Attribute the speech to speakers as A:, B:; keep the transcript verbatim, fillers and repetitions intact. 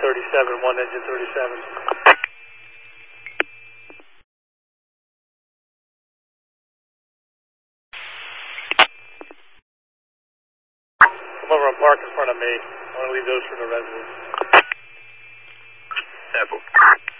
A: thirty-seven, one engine thirty-seven. Come over and park in front of me. I want to leave those for the residents.
B: Careful.